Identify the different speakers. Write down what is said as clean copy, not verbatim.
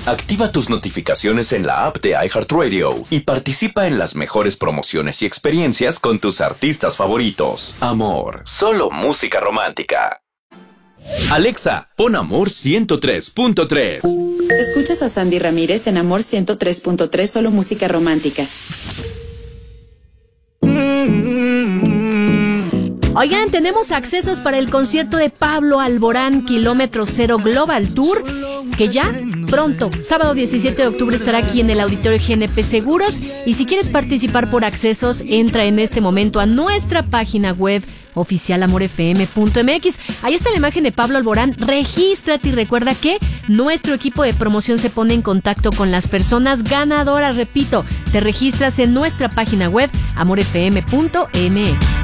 Speaker 1: Activa tus notificaciones en la app de iHeartRadio y participa en las mejores promociones y experiencias con tus artistas favoritos. Amor, solo música romántica. Alexa, pon Amor 103.3.
Speaker 2: Escuchas a Sandy Ramírez en Amor 103.3, solo música romántica.
Speaker 3: Oigan, tenemos accesos para el concierto de Pablo Alborán, Kilómetro Cero Global Tour, que ya pronto, sábado 17 de octubre, estará aquí en el Auditorio GNP Seguros. Y si quieres participar por accesos, entra en este momento a nuestra página web oficial amorfm.mx. Ahí está la imagen de Pablo Alborán. Regístrate y recuerda que nuestro equipo de promoción se pone en contacto con las personas ganadoras. Repito, te registras en nuestra página web amorfm.mx.